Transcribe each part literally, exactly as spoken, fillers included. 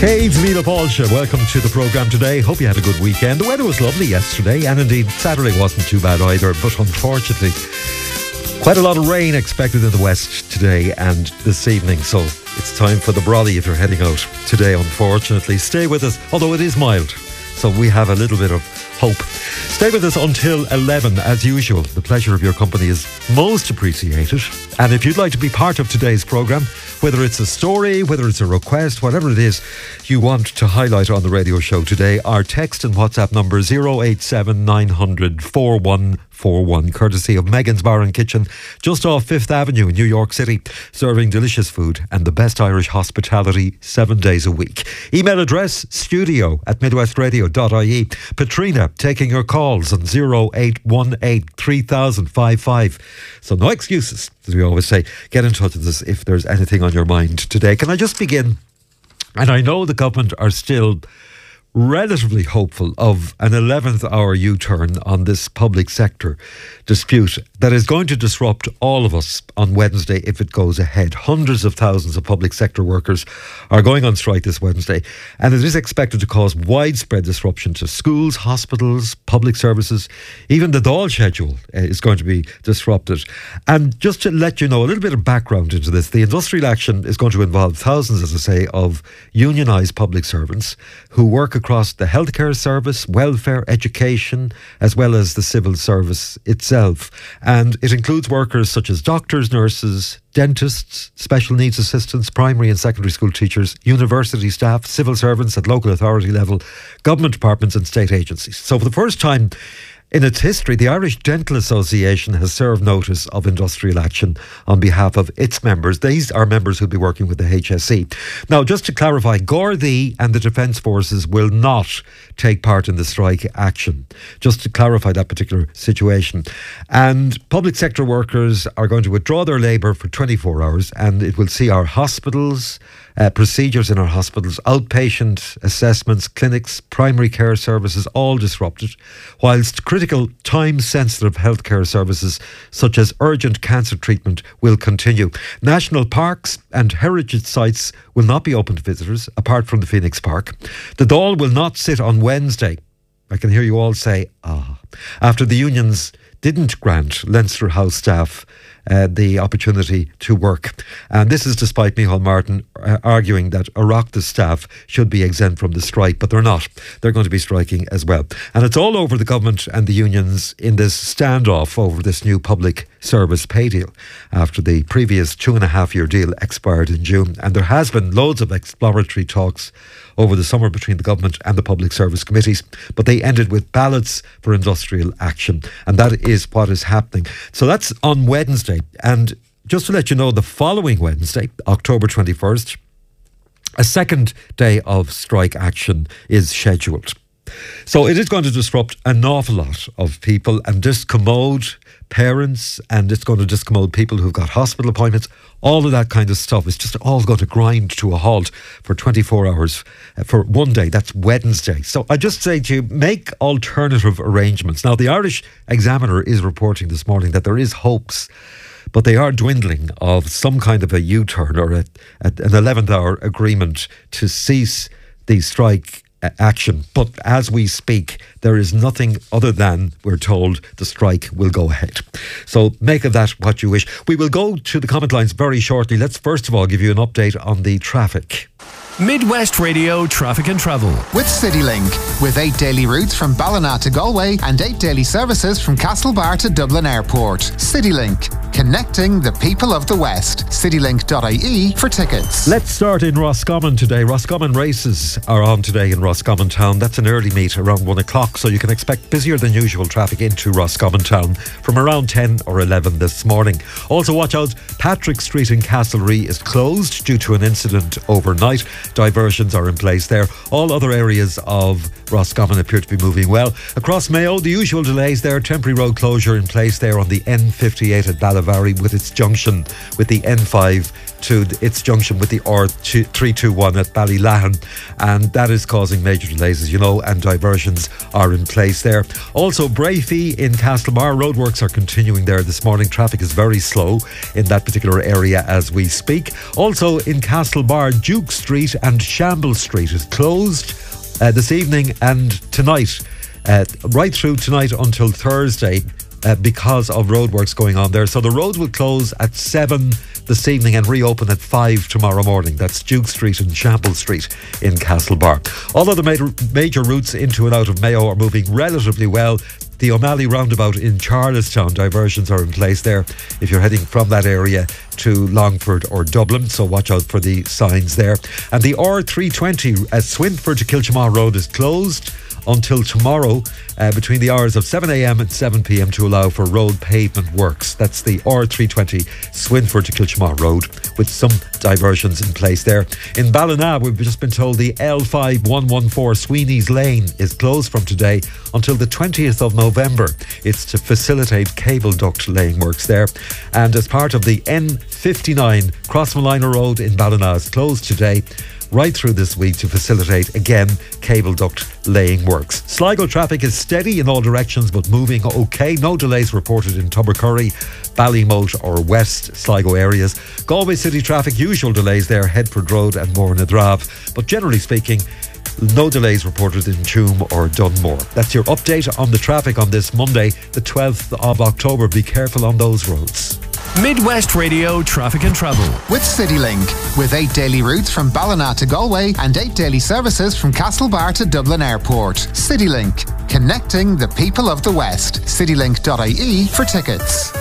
Caves Mila Paulsha, welcome to the programme today. Hope you had a good weekend. The weather was lovely yesterday, and indeed Saturday wasn't too bad either, but unfortunately quite a lot of rain expected in the west today and this evening, so it's time for the brolly if you're heading out today, unfortunately. Stay with us, although it is mild, so we have a little bit of hope. Stay with us until eleven as usual. The pleasure of your company is most appreciated, and if you'd like to be part of today's programme, whether it's a story, whether it's a request, whatever it is you want to highlight on the radio show today, our text and WhatsApp number zero eight seven nine hundred four one four one, courtesy of Megan's Bar and Kitchen, just off Fifth Avenue in New York City, serving delicious food and the best Irish hospitality seven days a week. Email address studio at midwestradio dot I E. Patrina taking your calls on zero eight one eight three thousand fifty-five. So no excuses, as we always say. Get in touch with us if there's anything on your mind today. Can I just begin? And I know the government are still relatively hopeful of an eleventh hour U-turn on this public sector dispute that is going to disrupt all of us on Wednesday if it goes ahead. Hundreds of thousands of public sector workers are going on strike this Wednesday, and it is expected to cause widespread disruption to schools, hospitals, public services. Even the Dáil schedule uh, is going to be disrupted. And just to let you know a little bit of background into this, the industrial action is going to involve thousands, as I say, of unionised public servants who work across the healthcare service, welfare, education, as well as the civil service itself. And it includes workers such as doctors, nurses, dentists, special needs assistants, primary and secondary school teachers, university staff, civil servants at local authority level, government departments and state agencies. So for the first time in its history, the Irish Dental Association has served notice of industrial action on behalf of its members. These are members who'll be working with the H S E. Now, just to clarify, Gardaí and the Defence Forces will not take part in the strike action, just to clarify that particular situation. And public sector workers are going to withdraw their labour for twenty-four hours, and it will see our hospitals, Uh, procedures in our hospitals, outpatient assessments, clinics, primary care services, all disrupted, whilst critical time-sensitive healthcare services such as urgent cancer treatment will continue. National parks and heritage sites will not be open to visitors, apart from the Phoenix Park. The Dáil will not sit on Wednesday. I can hear you all say, ah, after the unions didn't grant Leinster House staff Uh, the opportunity to work. And this is despite Micheál Martin uh, arguing that Oireachtas staff should be exempt from the strike, but they're not. They're going to be striking as well. And it's all over the government and the unions in this standoff over this new public service pay deal after the previous two and a half year deal expired in June. And there has been loads of exploratory talks over the summer between the government and the public service committees, but they ended with ballots for industrial action, and that is what is happening. So that's on Wednesday, and just to let you know, the following Wednesday, October twenty-first, a second day of strike action is scheduled. So it is going to disrupt an awful lot of people and discommode parents, and it's going to discommode people who've got hospital appointments. All of that kind of stuff is just all going to grind to a halt for twenty-four hours for one day. That's Wednesday. So I just say to you, make alternative arrangements. Now, the Irish Examiner is reporting this morning that there is hopes, but they are dwindling, of some kind of a U-turn or a, a, an eleventh hour agreement to cease the strike action. But as we speak, there is nothing other than, we're told, the strike will go ahead. So make of that what you wish. We will go to the comment lines very shortly. Let's first of all give you an update on the traffic. Midwest Radio Traffic and Travel with CityLink, with eight daily routes from Ballina to Galway and eight daily services from Castlebar to Dublin Airport. CityLink, connecting the people of the West. citylink dot I E for tickets. Let's start in Roscommon today. Roscommon races are on today in Roscommon town. That's an early meet around one o'clock, so you can expect busier than usual traffic into Roscommon town from around ten or eleven this morning. Also watch out, Patrick Street in Castlerea is closed due to an incident overnight. Diversions are in place there. All other areas of Roscommon appear to be moving well. Across Mayo, the usual delays there. Temporary road closure in place there on the N fifty-eight at Ballymena Valley with its junction with the N five to its junction with the R three twenty-one at Ballylahan, and that is causing major delays, as you know, and diversions are in place there. Also, Brafey in Castlebar, roadworks are continuing there this morning. Traffic is very slow in that particular area as we speak. Also in Castlebar, Duke Street and Shamble Street is closed uh, this evening and tonight, uh, right through tonight until Thursday, uh, because of roadworks going on there. So the road will close at seven this evening and reopen at five tomorrow morning. That's Duke Street and Shamble Street in Castlebar. All of the major, major routes into and out of Mayo are moving relatively well. The O'Malley roundabout in Charlestown, diversions are in place there if you're heading from that area to Longford or Dublin, so watch out for the signs there. And the R three twenty at Swinford to Kilchamaugh Road is closed until tomorrow uh, between the hours of seven a.m. and seven p.m. to allow for road pavement works. That's the R three twenty Swinford to Kilchamaugh Road, with some diversions in place there. In Ballina, we've just been told the L five one one four Sweeney's Lane is closed from today until the twentieth of November. It's to facilitate cable duct laying works there. And as part of the N fifty-nine Crossmolina Road in Ballina is closed today right through this week to facilitate, again, cable duct laying works. Sligo traffic is steady in all directions but moving okay. No delays reported in Tubbercurry, Ballymote or West Sligo areas. Galway City traffic, usual delays there, Headford Road and Moore-na-Drave. But generally speaking, no delays reported in Tuam or Dunmore. That's your update on the traffic on this Monday, the twelfth of October. Be careful on those roads. Midwest Radio Traffic and Travel with CityLink, with eight daily routes from Ballina to Galway and eight daily services from Castlebar to Dublin Airport. CityLink, connecting the people of the West. citylink dot I E for tickets.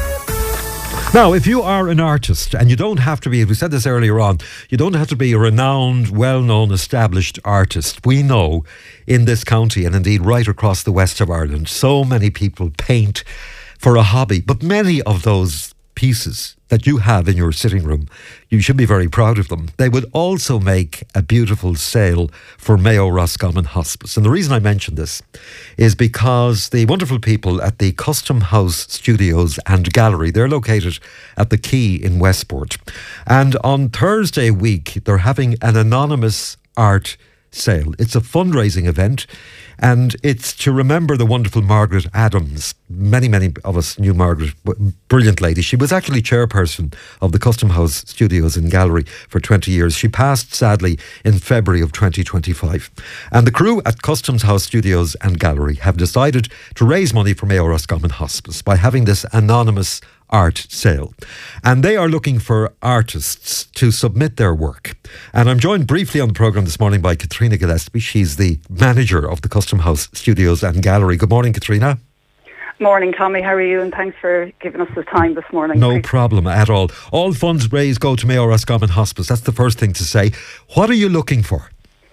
Now, if you are an artist, and you don't have to be, we said this earlier on, you don't have to be a renowned, well-known, established artist. We know in this county, and indeed right across the west of Ireland, so many people paint for a hobby, but many of those pieces that you have in your sitting room, you should be very proud of them. They would also make a beautiful sale for Mayo Roscommon Hospice. And the reason I mention this is because the wonderful people at the Custom House Studios and Gallery, they're located at the Quay in Westport. And on Thursday week, they're having an anonymous art sale. It's a fundraising event, and it's to remember the wonderful Margaret Adams. Many, many of us knew Margaret, brilliant lady. She was actually chairperson of the Custom House Studios and Gallery for twenty years. She passed, sadly, in February of twenty twenty-five. And the crew at Customs House Studios and Gallery have decided to raise money for Mayo Roscommon Hospice by having this anonymous art sale. And they are looking for artists to submit their work. And I'm joined briefly on the programme this morning by Katrina Gillespie. She's the manager of the Custom House Studios and Gallery. Good morning, Katrina. Morning, Tommy. How are you? And thanks for giving us the time this morning. No problem at all. All funds raised go to Mayo Roscommon Hospice. That's the first thing to say. What are you looking for?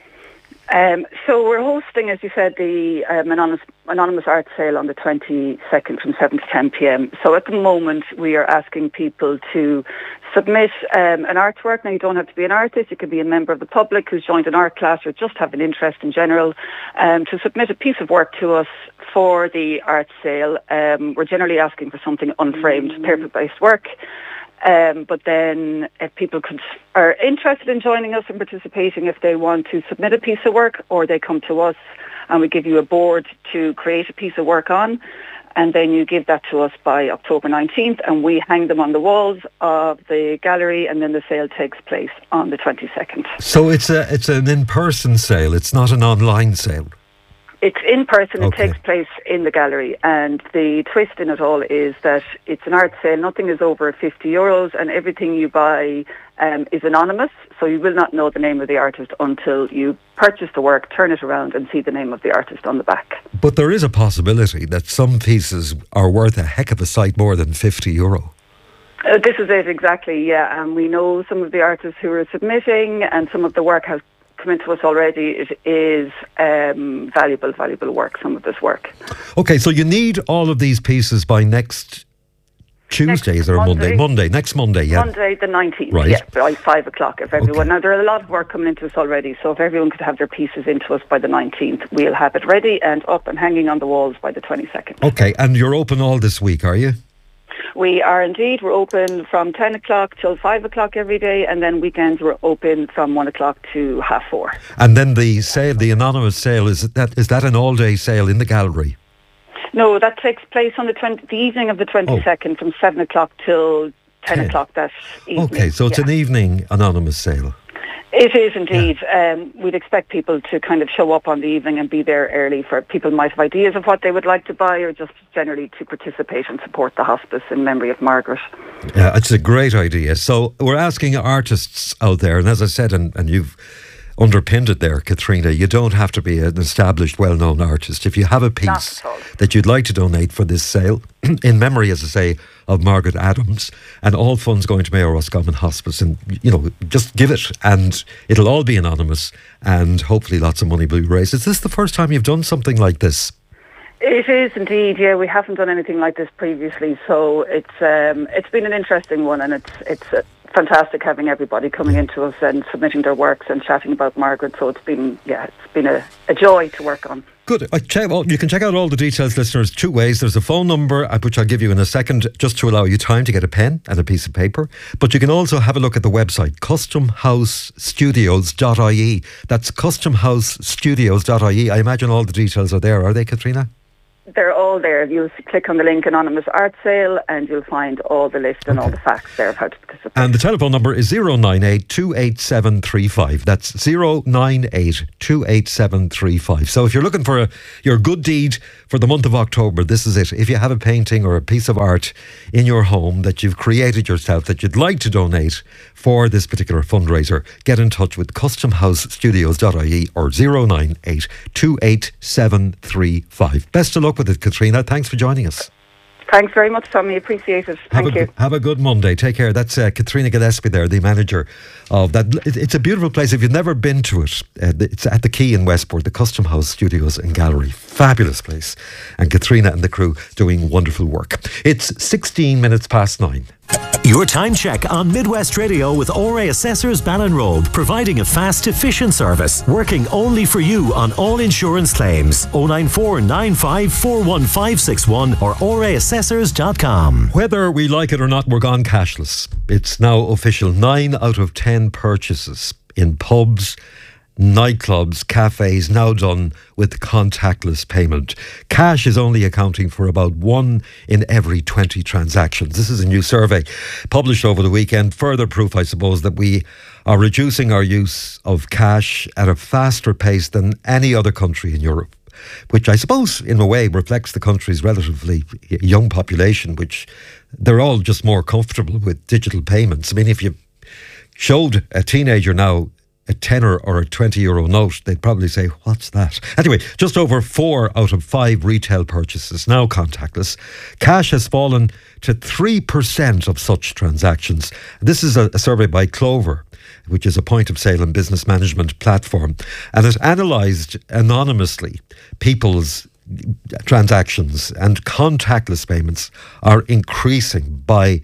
Um, so we're hosting, as you said, the um, anonymous, anonymous art sale on the twenty-second from seven to ten p.m. So at the moment we are asking people to submit um, an artwork. Now, you don't have to be an artist. You could be a member of the public who's joined an art class or just have an interest in general, um, to submit a piece of work to us for the art sale. Um, we're generally asking for something unframed, paper-based work. Um, but then if people could, are interested in joining us and participating, if they want to submit a piece of work, or they come to us and we give you a board to create a piece of work on, and then you give that to us by October nineteenth, and we hang them on the walls of the gallery, and then the sale takes place on the twenty-second. So it's a it's an in-person sale, it's not an online sale? It's in person. Okay. It takes place in the gallery, and the twist in it all is that it's an art sale. Nothing is over fifty euros, and everything you buy um, is anonymous, so you will not know the name of the artist until you purchase the work, turn it around and see the name of the artist on the back. But there is a possibility that some pieces are worth a heck of a sight more than fifty euro. Uh, this is it, exactly, yeah. And we know some of the artists who are submitting, and some of the work has come into us already. It is um, valuable, valuable work, some of this work. Okay, so you need all of these pieces by next Tuesday, next is there Monday, Monday? Monday, next Monday, yeah. Monday the nineteenth, right. Yeah, by five o'clock if everyone. Okay. Now, there are a lot of work coming into us already, so if everyone could have their pieces into us by the nineteenth, we'll have it ready and up and hanging on the walls by the twenty-second. Okay, and you're open all this week, are you? We are indeed. We're open from ten o'clock till five o'clock every day, and then weekends we're open from one o'clock to half four. And then the sale, the anonymous sale, is that is that an all-day sale in the gallery? No, that takes place on the, twenty, the evening of the twenty-second oh. from seven o'clock till ten, ten o'clock that evening. Okay, so it's yeah. an evening anonymous sale. It is indeed. Yeah. Um, we'd expect people to kind of show up on the evening and be there early. For people might have ideas of what they would like to buy, or just generally to participate and support the hospice in memory of Margaret. Yeah, it's a great idea. So we're asking artists out there, and as I said, and, and you've underpinned it there, Katrina, you don't have to be an established, well-known artist. If you have a piece that you'd like to donate for this sale, in memory, as I say, of Margaret Adams, and all funds going to Mayo Roscommon Hospice, and, you know, just give it, and it'll all be anonymous, and hopefully lots of money will be raised. Is this the first time you've done something like this? It is indeed, yeah. We haven't done anything like this previously, so it's um, it's been an interesting one, and it's it's uh, fantastic having everybody coming into us and submitting their works and chatting about Margaret. So it's been, yeah, it's been a, a joy to work on. Good. I check, well, you can check out all the details, listeners, two ways. There's a phone number, which I'll give you in a second, just to allow you time to get a pen and a piece of paper. But you can also have a look at the website, custom house studios dot I E. That's custom house studios dot I E. I imagine all the details are there, are they, Katrina? They're all there. You'll click on the link Anonymous Art Sale and you'll find all the list and okay. all the facts there of how to participate. And the telephone number is zero nine eight two eight seven three five. That's zero nine eight two eight seven three five. So if you're looking for a, your good deed for the month of October, this is it. If you have a painting or a piece of art in your home that you've created yourself that you'd like to donate for this particular fundraiser, get in touch with custom house studios dot I E or zero nine eight two eight seven three five. Best of luck with it, Katrina. Thanks for joining us. Thanks very much, Tommy. Appreciate it. Thank have a, you. Have a good Monday. Take care. That's uh, Katrina Gillespie there, the manager of that. It, it's a beautiful place. If you've never been to it, uh, it's at the Quay in Westport, the Custom House Studios and Gallery. Fabulous place. And Katrina and the crew doing wonderful work. It's sixteen minutes past nine. Your time check on Midwest Radio with O R A Assessors Ballinroad, providing a fast, efficient service, working only for you on all insurance claims. oh nine four nine five four one five six one or O R A assessors dot com. Whether we like it or not, we're gone cashless. It's now official. Nine out of ten purchases in pubs, nightclubs, cafes now done with contactless payment. Cash is only accounting for about one in every twenty transactions. This is a new survey published over the weekend. Further proof, I suppose, that we are reducing our use of cash at a faster pace than any other country in Europe, which I suppose in a way reflects the country's relatively young population, which they're all just more comfortable with digital payments. I mean, if you showed a teenager now a tenner or a twenty euro note, they'd probably say, what's that? Anyway, just over four out of five retail purchases now contactless. Cash has fallen to three percent of such transactions. This is a, a survey by Clover, which is a point of sale and business management platform. And it analysed anonymously people's transactions, and contactless payments are increasing by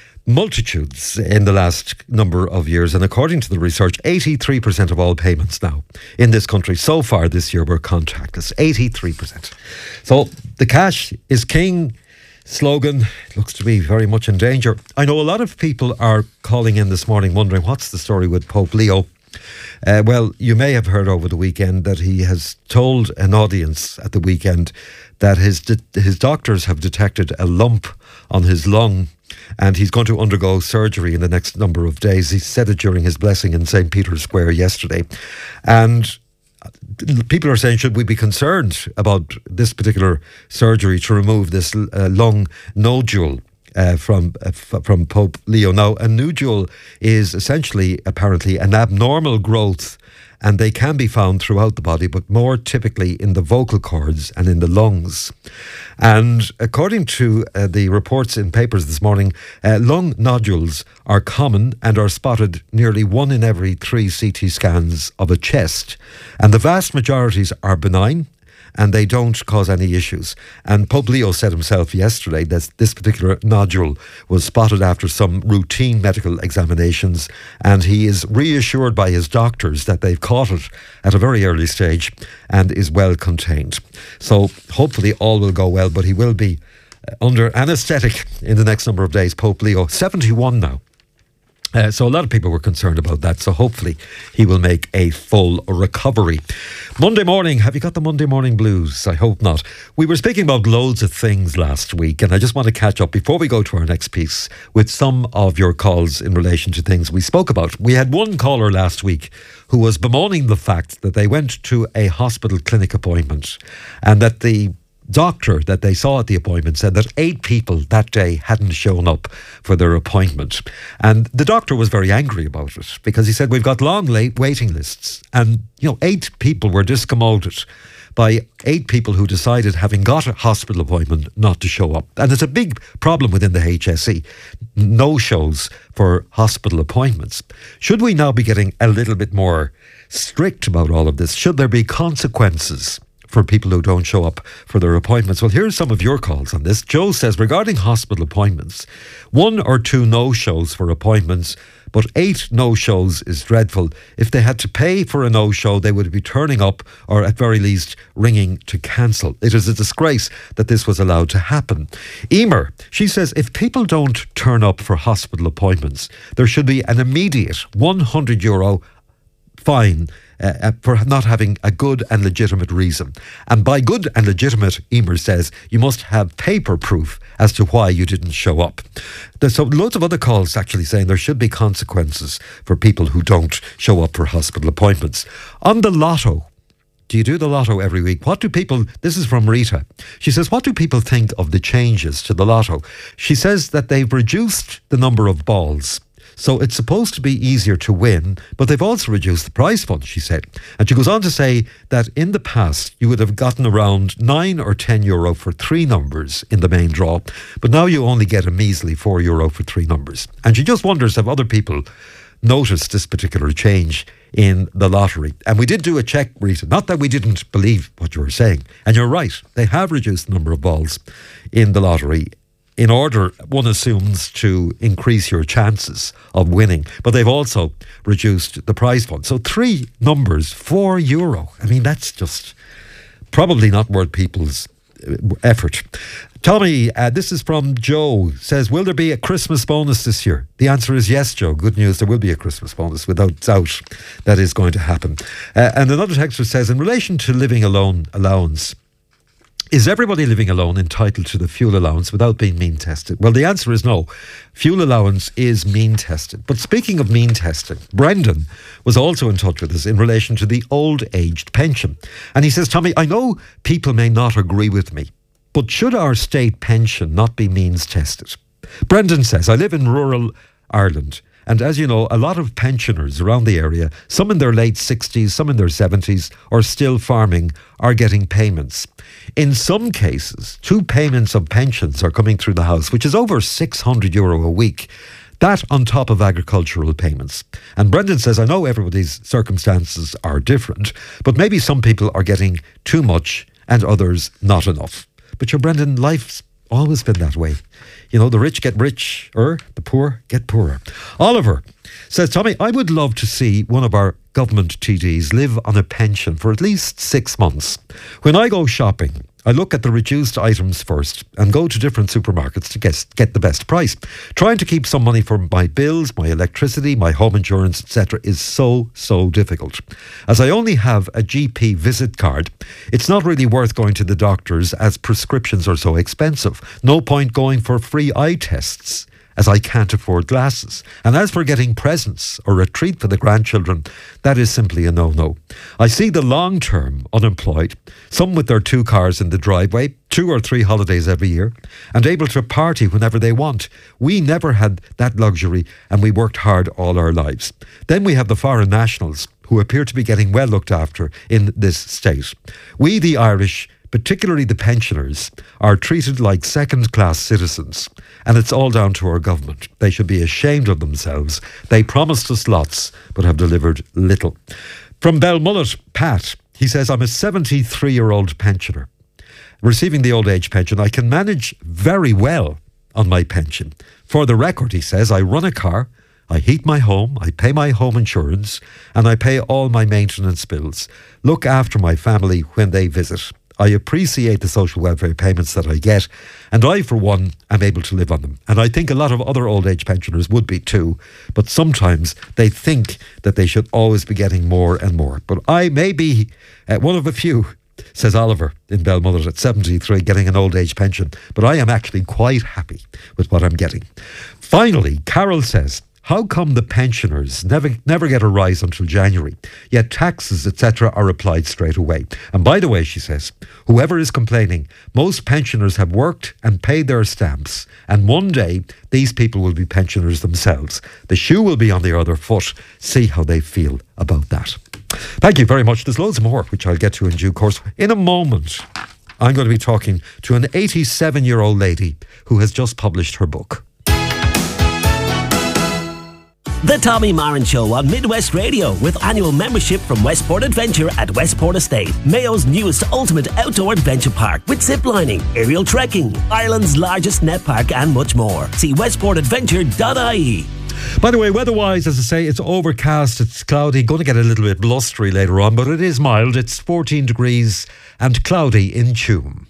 multitudes in the last number of years. And according to the research, eighty-three percent of all payments now in this country so far this year were contactless. eighty-three percent. So the cash is king slogan looks to be very much in danger. I know a lot of people are calling in this morning wondering what's the story with Pope Leo. Uh, well, you may have heard over the weekend that he has told an audience at the weekend that his de- his doctors have detected a lump on his lung, and he's going to undergo surgery in the next number of days. He said it during his blessing in Saint Peter's Square yesterday. And people are saying, should we be concerned about this particular surgery to remove this uh, lung nodule uh, from uh, f- from Pope Leo? Now, a nodule is essentially, apparently, an abnormal growth, and they can be found throughout the body, but more typically in the vocal cords and in the lungs. And according to uh, the reports in papers this morning, uh, lung nodules are common and are spotted nearly one in every three C T scans of a chest. And the vast majorities are benign, and they don't cause any issues. And Pope Leo said himself yesterday that this particular nodule was spotted after some routine medical examinations, and he is reassured by his doctors that they've caught it at a very early stage and is well contained. So hopefully all will go well, but he will be under anaesthetic in the next number of days. Pope Leo, seventy-one now. Uh, so a lot of people were concerned about that. So hopefully he will make a full recovery. Monday morning, have you got the Monday morning blues? I hope not. We were speaking about loads of things last week, and I just want to catch up before we go to our next piece with some of your calls in relation to things we spoke about. We had one caller last week who was bemoaning the fact that they went to a hospital clinic appointment and that the doctor that they saw at the appointment said that eight people that day hadn't shown up for their appointment. And the doctor was very angry about it because he said, we've got long late waiting lists. And, you know, eight people were discommoded by eight people who decided, having got a hospital appointment, not to show up. And it's a big problem within the H S E. No-shows for hospital appointments. Should we now be getting a little bit more strict about all of this? Should there be consequences for people who don't show up for their appointments? Well, here's some of your calls on this. Joe says, regarding hospital appointments, one or two no-shows for appointments, but eight no-shows is dreadful. If they had to pay for a no-show, they would be turning up or at very least ringing to cancel. It is a disgrace that this was allowed to happen. Emer, she says, if people don't turn up for hospital appointments, there should be an immediate one hundred euro fine Uh, uh, for not having a good and legitimate reason. And by good and legitimate, Emer says, you must have paper proof as to why you didn't show up. There's so loads of other calls actually saying there should be consequences for people who don't show up for hospital appointments. On the lotto, do you do the lotto every week? What do people, this is from Rita, she says, what do people think of the changes to the lotto? She says that they've reduced the number of balls. So it's supposed to be easier to win, but they've also reduced the prize fund, she said. And she goes on to say that in the past, you would have gotten around nine or ten euro for three numbers in the main draw, but now you only get a measly four euro for three numbers. And she just wonders if other people noticed this particular change in the lottery. And we did do a check, Rita. Not that we didn't believe what you were saying. And you're right, they have reduced the number of balls in the lottery in order, one assumes, to increase your chances of winning. But they've also reduced the prize fund. So three numbers, four euro. I mean, that's just probably not worth people's effort. Tommy, uh, this is from Joe, says, will there be a Christmas bonus this year? The answer is yes, Joe. Good news, there will be a Christmas bonus, without doubt. That is going to happen. Uh, and another texter says, in relation to living alone allowance, is everybody living alone entitled to the fuel allowance without being mean tested? Well, the answer is no. Fuel allowance is mean tested. But speaking of mean testing, Brendan was also in touch with us in relation to the old aged pension. And he says, Tommy, I know people may not agree with me, but should our state pension not be means tested? Brendan says, I live in rural Ireland. And as you know, a lot of pensioners around the area, some in their late sixties, some in their seventies, or still farming, are getting payments. In some cases, two payments of pensions are coming through the house, which is over six hundred euro a week. That on top of agricultural payments. And Brendan says, I know everybody's circumstances are different, but maybe some people are getting too much and others not enough. But your Brendan, life's always been that way. You know, the rich get richer, the poor get poorer. Oliver says, Tommy, I would love to see one of our government T Ds live on a pension for at least six months. When I go shopping, I look at the reduced items first and go to different supermarkets to get, get the best price. Trying to keep some money for my bills, my electricity, my home insurance, et cetera is so, so difficult. As I only have a G P visit card, it's not really worth going to the doctors as prescriptions are so expensive. No point going for free eye tests, as I can't afford glasses. And as for getting presents or a treat for the grandchildren, that is simply a no-no. I see the long-term unemployed, some with their two cars in the driveway, two or three holidays every year, and able to party whenever they want. We never had that luxury, and we worked hard all our lives. Then we have the foreign nationals, who appear to be getting well looked after in this state. We, the Irish, particularly the pensioners, are treated like second-class citizens. And it's all down to our government. They should be ashamed of themselves. They promised us lots, but have delivered little. From Belmullet, Pat, he says, I'm a seventy-three-year-old pensioner. Receiving the old age pension, I can manage very well on my pension. For the record, he says, I run a car, I heat my home, I pay my home insurance, and I pay all my maintenance bills. Look after my family when they visit. I appreciate the social welfare payments that I get, and I, for one, am able to live on them. And I think a lot of other old age pensioners would be too, but sometimes they think that they should always be getting more and more. But I may be uh, one of a few, says Oliver in Belmullet at seventy-three, getting an old age pension, but I am actually quite happy with what I'm getting. Finally, Carol says, how come the pensioners never never get a rise until January, yet taxes, et cetera are applied straight away? And by the way, she says, whoever is complaining, most pensioners have worked and paid their stamps, and one day these people will be pensioners themselves. The shoe will be on the other foot. See how they feel about that. Thank you very much. There's loads more, which I'll get to in due course. In a moment, I'm going to be talking to an eighty-seven-year-old lady who has just published her book. The Tommy Marin Show on Midwest Radio, with annual membership from Westport Adventure at Westport Estate, Mayo's newest ultimate outdoor adventure park with zip lining, aerial trekking, Ireland's largest net park and much more. See westport adventure dot I E. By the way, weather-wise, as I say, it's overcast, it's cloudy, going to get a little bit blustery later on, but it is mild. It's fourteen degrees and cloudy in Tuam.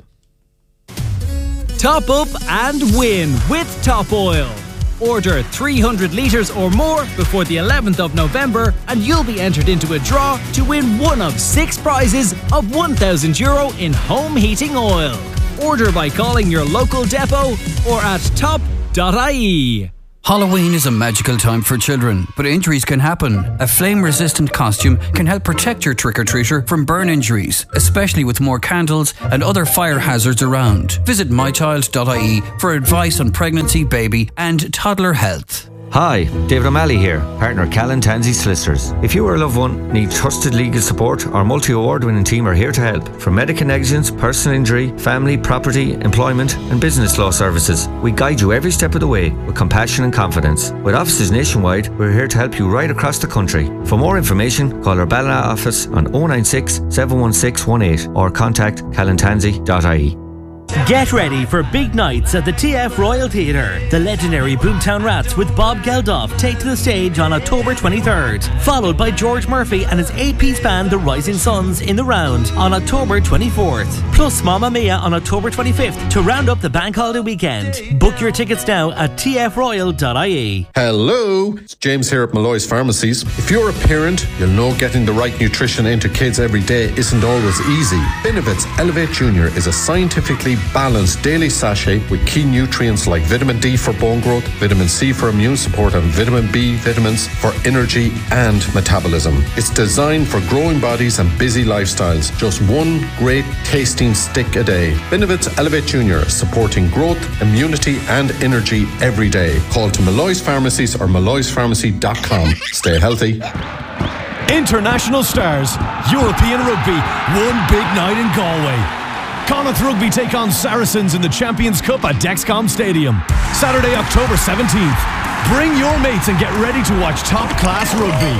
Top up and win with Top Oil. Order three hundred litres or more before the eleventh of November and you'll be entered into a draw to win one of six prizes of one thousand euro in home heating oil. Order by calling your local depot or at top dot I E. Halloween is a magical time for children, but injuries can happen. A flame-resistant costume can help protect your trick-or-treater from burn injuries, especially with more candles and other fire hazards around. Visit my child dot I E for advice on pregnancy, baby and toddler health. Hi, David O'Malley here, partner Callan Tansey Solicitors. If you or a loved one need trusted legal support, our multi-award winning team are here to help. From medical negligence, personal injury, family, property, employment and business law services, we guide you every step of the way with compassion and confidence. With offices nationwide, we're here to help you right across the country. For more information, call our Ballina office on oh nine six, seven one six, one eight or contact callan tansey dot I E. Get ready for big nights at the T F Royal Theatre. The legendary Boomtown Rats with Bob Geldof take to the stage on October twenty-third, followed by George Murphy and his eight-piece band The Rising Suns in the Round on October twenty-fourth, plus Mamma Mia on October twenty-fifth to round up the bank holiday weekend. Book your tickets now at t f royal dot I E. Hello, it's James here at Malloy's Pharmacies. If you're a parent, you'll know getting the right nutrition into kids every day isn't always easy. Benevit's Elevate Junior is a scientifically balanced daily sachet with key nutrients like vitamin D for bone growth, vitamin C for immune support and vitamin B vitamins for energy and metabolism. It's designed for growing bodies and busy lifestyles. Just one great tasting stick a day. Benevit's Elevate Junior, supporting growth, immunity and energy every day. Call to Malloy's Pharmacies or malloys pharmacy dot com. Stay healthy. International stars, European rugby, one big night in Galway. Connacht Rugby take on Saracens in the Champions Cup at Dexcom Stadium. Saturday, October seventeenth. Bring your mates and get ready to watch top-class rugby.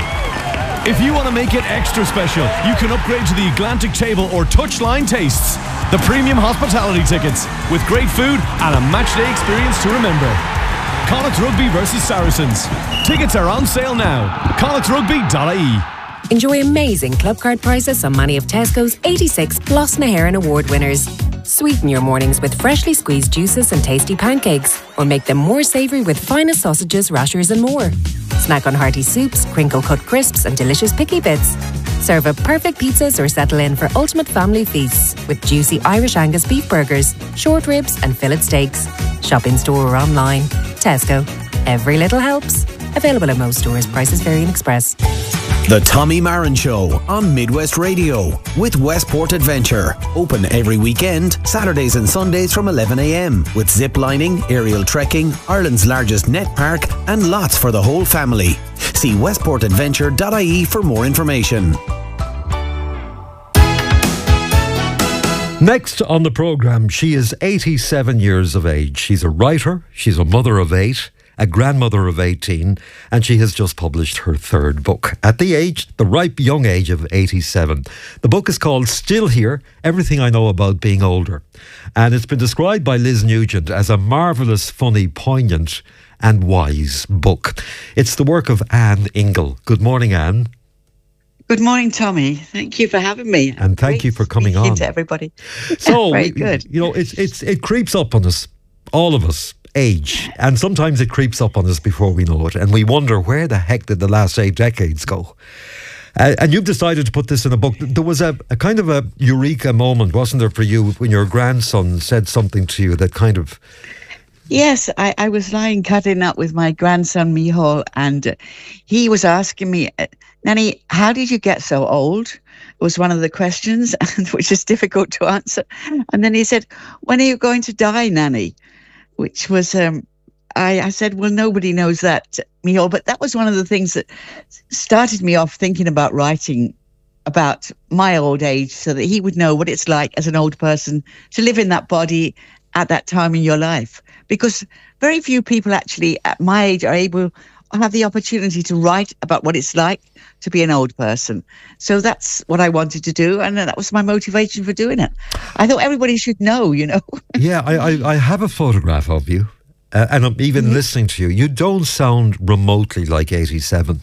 If you want to make it extra special, you can upgrade to the Atlantic Table or Touchline Tastes, the premium hospitality tickets, with great food and a matchday experience to remember. Connacht Rugby versus Saracens. Tickets are on sale now. connacht rugby dot I E. Enjoy amazing club card prices on many of Tesco's eighty-six Blas na HÉireann award winners. Sweeten your mornings with freshly squeezed juices and tasty pancakes, or make them more savoury with finest sausages, rashers and more. Snack on hearty soups, crinkle-cut crisps and delicious picky bits. Serve up perfect pizzas or settle in for ultimate family feasts with juicy Irish Angus beef burgers, short ribs and fillet steaks. Shop in store or online. Tesco. Every little helps. Available at most stores. Prices vary in Express. The Tommy Marin Show on Midwest Radio with Westport Adventure. Open every weekend, Saturdays and Sundays from eleven a m with zip lining, aerial trekking, Ireland's largest net park and lots for the whole family. See westport adventure dot I E for more information. Next on the programme, she is eighty-seven years of age. She's a writer, she's a mother of eight, a grandmother of eighteen, and she has just published her third book at the age, the ripe young age of eighty-seven. The book is called Still Here, Everything I Know About Being Older. And it's been described by Liz Nugent as a marvellous, funny, poignant and wise book. It's the work of Anne Ingle. Good morning, Anne. Good morning, Tommy. Thank you for having me. And thank Great you for coming on. to everybody. So, Very we- good. you know, it's it's it creeps up on us, all of us, age, and sometimes it creeps up on us before we know it, and we wonder where the heck did the last eight decades go. Uh, and you've decided to put this in a book. There was a, a kind of a eureka moment, wasn't there, for you when your grandson said something to you that kind of... Yes, I, I was lying cutting up with my grandson, Mihal, and uh, he was asking me, uh, Nanny, how did you get so old? It was one of the questions, and which is difficult to answer. And then he said, when are you going to die, Nanny? Which was, um, I, I said, well, nobody knows that, Mihal. But that was one of the things that started me off thinking about writing about my old age so that he would know what it's like as an old person to live in that body at that time in your life. Because very few people actually at my age are able or have the opportunity to write about what it's like to be an old person. So that's what I wanted to do, and that was my motivation for doing it. I thought everybody should know, you know. Yeah, I, I, I have a photograph of you, uh, and I'm even mm-hmm. listening to you. You don't sound remotely like eighty-seven.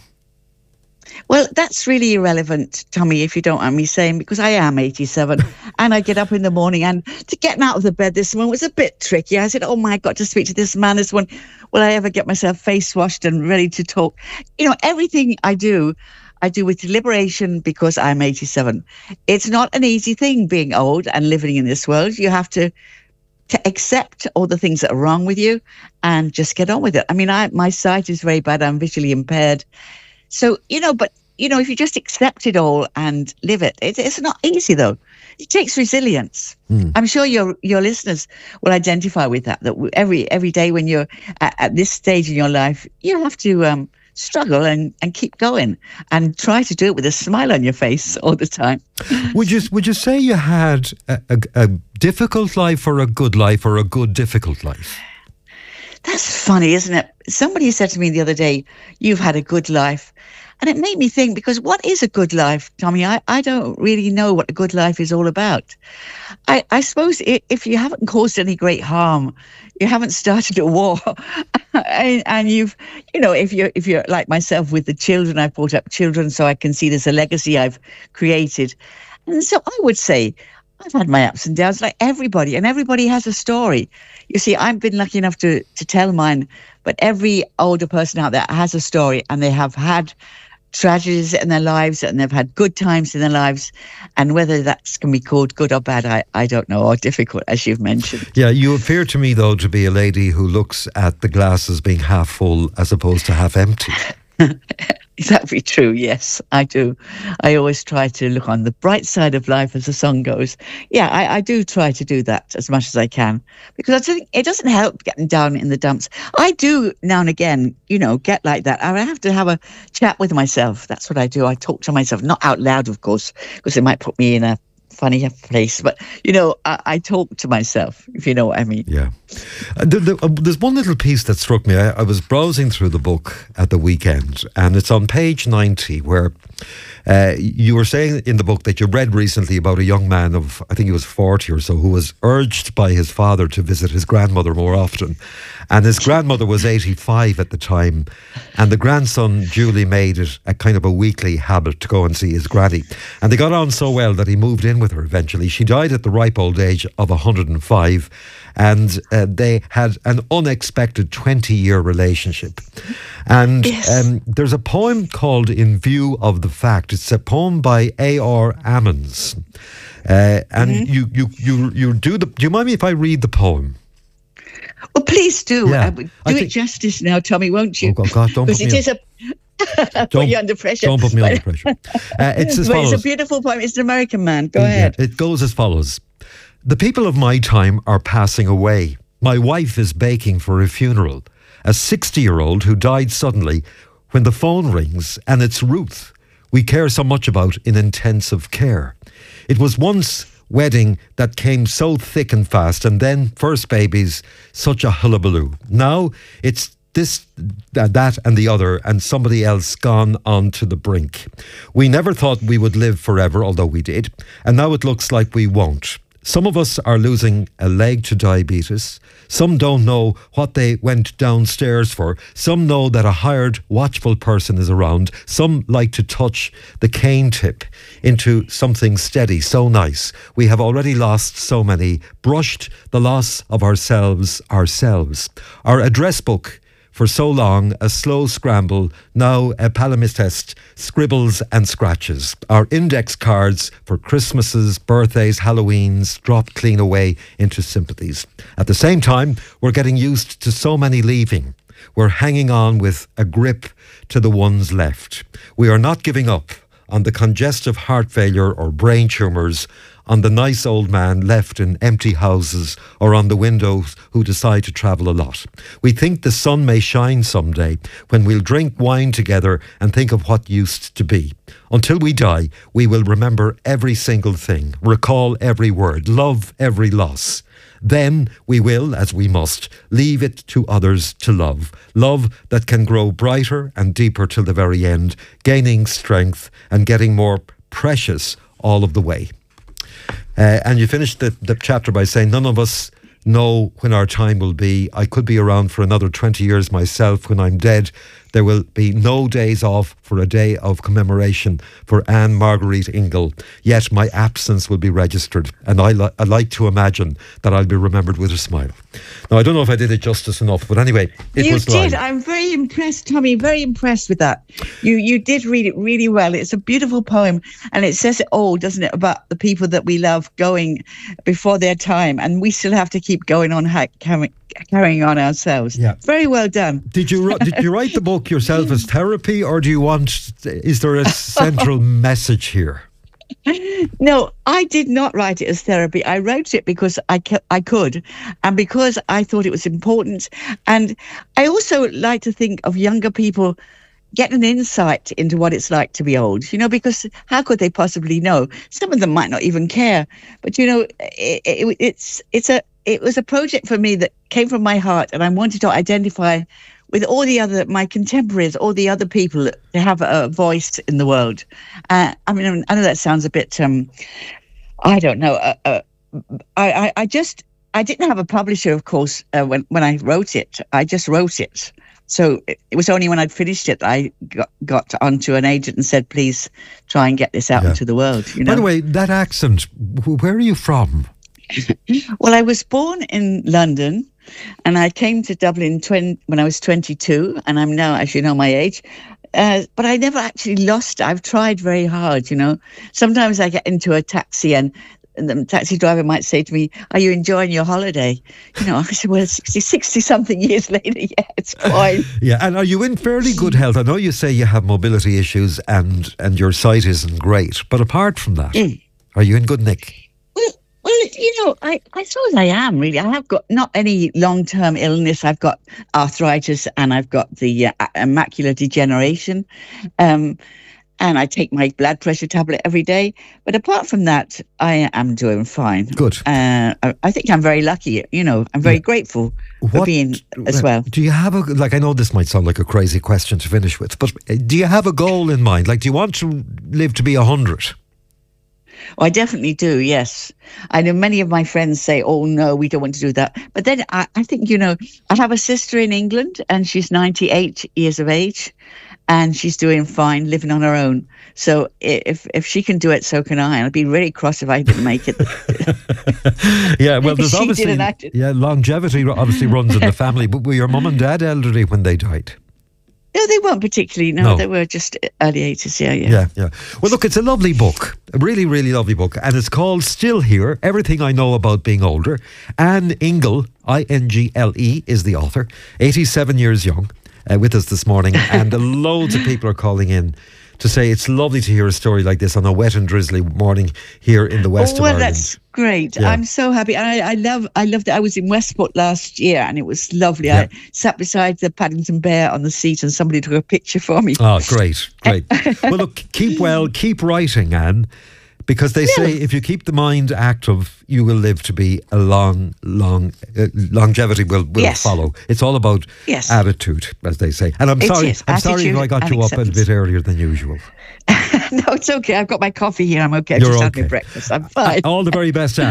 Well, that's really irrelevant, Tommy, if you don't mind me saying, because I am eighty-seven and I get up in the morning, and to get out of the bed this morning was a bit tricky. I said, oh my God, to speak to this man this one, will I ever get myself face washed and ready to talk? You know, everything I do, I do with deliberation because I'm eighty-seven. It's not an easy thing being old and living in this world. You have to to accept all the things that are wrong with you and just get on with it. I mean, I my sight is very bad. I'm visually impaired. So, you know, but, you know, if you just accept it all and live it, it it's not easy, though. It takes resilience. Mm. I'm sure your your listeners will identify with that, that every every day when you're at, at this stage in your life, you have to um, struggle and, and keep going and try to do it with a smile on your face all the time. Would you, would you say you had a, a, a difficult life or a good life or a good difficult life? That's funny, isn't it? Somebody said to me the other day, you've had a good life. And it made me think, because what is a good life, Tommy? I, I don't really know what a good life is all about. I, I suppose if you haven't caused any great harm, you haven't started a war, and, and you've, you know, if you're, if you're like myself with the children, I've brought up children so I can see there's a legacy I've created. And so I would say I've had my ups and downs like everybody, and everybody has a story. You see, I've been lucky enough to to tell mine, but every older person out there has a story, and they have had tragedies in their lives, and they've had good times in their lives, and whether that can be called good or bad, I, I don't know, or difficult, as you've mentioned. Yeah, you appear to me, though, to be a lady who looks at the glass as being half full as opposed to half empty. That would be true, yes, I do. I always try to look on the bright side of life, as the song goes. Yeah, I, I do try to do that as much as I can, because I think it doesn't help getting down in the dumps. I do now and again, you know, get like that. I have to have a chat with myself. That's what I do. I talk to myself, not out loud, of course, because it might put me in a funny place, but you know, I, I talk to myself, if you know what I mean. Yeah. Uh, the, the, uh, there's one little piece that struck me. I, I was browsing through the book at the weekend, and it's on page ninety, where uh, you were saying in the book that you read recently about a young man of, I think he was forty or so, who was urged by his father to visit his grandmother more often. And his grandmother was eighty-five at the time, and the grandson duly made it a kind of a weekly habit to go and see his granny. And they got on so well that he moved in with her eventually. She died at the ripe old age of one hundred and five, and uh, they had an unexpected twenty-year relationship. And yes. um, there's a poem called In View of the Fact. It's a poem by A R Ammons. Uh, and mm-hmm. you, you, you, you do the... Do you mind me if I read the poem? Well, please do. Yeah, uh, do I it think, justice now, Tommy, won't you? Oh, God, don't put me it on. Is a don't, put you under pressure. Don't put me under pressure. Uh, it's as but follows. It's a beautiful poem. It's an American man. Go yeah, ahead. It goes as follows. The people of my time are passing away. My wife is baking for a funeral. A sixty-year-old who died suddenly when the phone rings, and it's Ruth we care so much about in intensive care. It was once wedding that came so thick and fast, and then first babies, such a hullabaloo. Now it's this, that and the other, and somebody else gone on to the brink. We never thought we would live forever, although we did, and now it looks like we won't. Some of us are losing a leg to diabetes. Some don't know what they went downstairs for. Some know that a hired, watchful person is around. Some like to touch the cane tip into something steady, so nice. We have already lost so many, brushed the loss of ourselves ourselves. Our address book, for so long, a slow scramble, now a palimpsest, scribbles and scratches. Our index cards for Christmases, birthdays, Halloweens dropped clean away into sympathies. At the same time, we're getting used to so many leaving. We're hanging on with a grip to the ones left. We are not giving up on the congestive heart failure or brain tumours, on the nice old man left in empty houses, or on the widows who decide to travel a lot. We think the sun may shine someday when we'll drink wine together and think of what used to be. Until we die, we will remember every single thing, recall every word, love every loss. Then we will, as we must, leave it to others to love. Love that can grow brighter and deeper till the very end, gaining strength and getting more precious all of the way. Uh, and you finished the, the chapter by saying, none of us know when our time will be. I could be around for another twenty years myself. When I'm dead, there will be no days off for a day of commemoration for Anne Marguerite Ingle. Yet my absence will be registered, and I, li- I like to imagine that I'll be remembered with a smile. Now, I don't know if I did it justice enough, but anyway, it you was did. lying. I'm very impressed, Tommy, very impressed with that. You you did read it really well. It's a beautiful poem, and it says it all, doesn't it, about the people that we love going before their time, and we still have to keep going on, ha- carrying, carrying on ourselves. Yeah. Very well done. Did you did you write the book yourself as therapy, or do you want, is there a central message here? No, I did not write it as therapy. I wrote it because I ke- I could, and because I thought it was important. And I also like to think of younger people getting an insight into what it's like to be old, you know, because how could they possibly know? Some of them might not even care. But, you know, it, it, it's it's a it was a project for me that came from my heart, and I wanted to identify with all the other, my contemporaries, all the other people that have a voice in the world. Uh, I mean, I know that sounds a bit, um, I don't know. Uh, uh, I, I, I just, I didn't have a publisher, of course, uh, when, when I wrote it. I just wrote it. So it, it was only when I'd finished it, I got, got onto an agent and said, please try and get this out Yeah. into the world. You know? By the way, that accent, wh- where are you from? Well, I was born in London, and I came to Dublin twenty, when I was twenty-two, and I'm now, as you know, my age. Uh, but I never actually lost it. I've tried very hard, you know. Sometimes I get into a taxi and the taxi driver might say to me, are you enjoying your holiday? You know, I said, well, sixty, sixty something years later, yeah, it's fine. Yeah, and are you in fairly good health? I know you say you have mobility issues and, and your sight isn't great, but apart from that, Mm. are you in good nick? Well, you know, I, I suppose I am, really. I have got not any long-term illness. I've got arthritis and I've got the uh, macular degeneration. Um, and I take my blood pressure tablet every day. But apart from that, I am doing fine. Good. Uh, I, I think I'm very lucky. You know, I'm very Yeah. grateful for What- being as well. Do you have a, like, I know this might sound like a crazy question to finish with, but uh, do you have a goal in mind? Like, do you want to live to be a hundred? Oh, I definitely do, yes. I know many of my friends say, oh, no, we don't want to do that. But then I, I think, you know, I have a sister in England and she's ninety-eight years of age and she's doing fine, living on her own. So if if she can do it, so can I. And I'd be really cross if I didn't make it. Yeah, well, there's She obviously, didn't act it. yeah, longevity obviously runs in the family, but were your mum and dad elderly when they died? No, they weren't particularly. No, No. they were just early eighties, yeah, yeah. Yeah, yeah. Well, look, it's a lovely book, a really, really lovely book, and it's called Still Here, Everything I Know About Being Older. Anne Ingle, I N G L E, is the author, eighty-seven years young, uh, with us this morning, and loads of people are calling in to say it's lovely to hear a story like this on a wet and drizzly morning here in the west Oh, well, of Ireland. that's great. Yeah. I'm so happy. I, I love I loved it. I was in Westport last year and it was lovely. Yeah. I sat beside the Paddington Bear on the seat and somebody took a picture for me. Oh, great, great. Well, look, keep well, keep writing, Anne, because they say if you keep the mind active, you will live to be a long, long, uh, longevity will, will Yes. follow. It's all about Yes. attitude, as they say. And I'm It sorry, is. I'm sorry if I Attitude got and you up a acceptance. bit earlier than usual. No, it's okay. I've got my coffee here. I'm okay. I've You're just had okay. my breakfast. I'm fine. All the very best, Anne.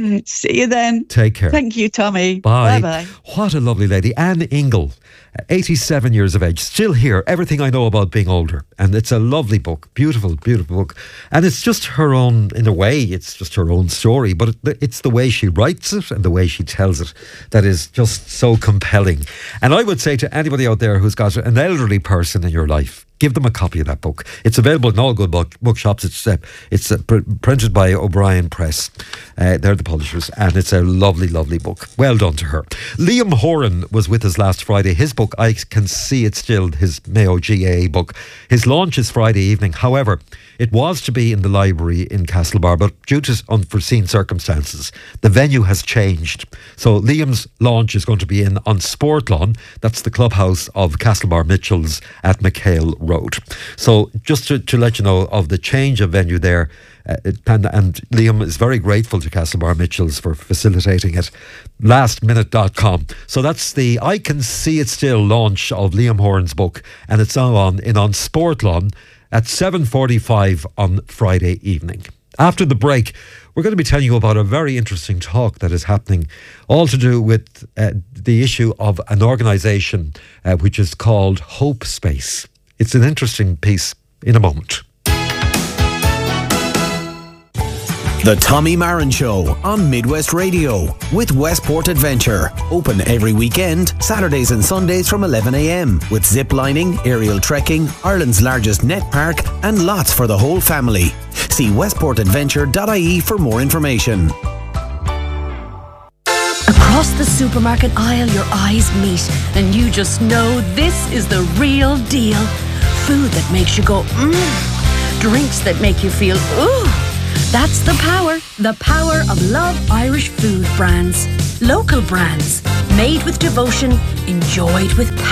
See you then. Take care. Thank you, Tommy. Bye. Bye-bye. What a lovely lady. Anne Ingle, eighty-seven years of age, still here. Everything I Know About Being Older. And it's a lovely book. Beautiful, beautiful book. And it's just her own, in a way, it's just her own story. But it, it's the way she writes it and the way she tells it that is just so compelling. And I would say to anybody out there who's got an elderly person in your life, give them a copy of that book. It's available in all good book, bookshops. It's uh, it's uh, pr- printed by O'Brien Press. Uh, they're the publishers, and it's a lovely, lovely book. Well done to her. Liam Horan was with us last Friday. His book, I Can See It Still, his Mayo G A A book. His launch is Friday evening. However, it was to be in the library in Castlebar, but due to unforeseen circumstances, the venue has changed. So Liam's launch is going to be in on Sportlawn. That's the clubhouse of Castlebar Mitchells at McHale Road. So just to, to let you know of the change of venue there, uh, and, and Liam is very grateful to Castlebar Mitchells for facilitating it. last minute dot com. So that's the I Can See It Still launch of Liam Horan's book, and it's now on in on Sportlawn at seven forty-five on Friday evening. After the break, we're going to be telling you about a very interesting talk that is happening, all to do with uh, the issue of an organisation uh, which is called Hope Space. It's an interesting piece in a moment. The Tommy Marin Show on Midwest Radio with Westport Adventure. Open every weekend, Saturdays and Sundays from eleven a m with zip lining, aerial trekking, Ireland's largest net park and lots for the whole family. See westport adventure dot I E for more information. Across the supermarket aisle, your eyes meet and you just know this is the real deal. Food that makes you go, mmm. Drinks that make you feel, ooh. That's the power, the power of Love Irish food brands. Local brands, made with devotion, enjoyed with passion.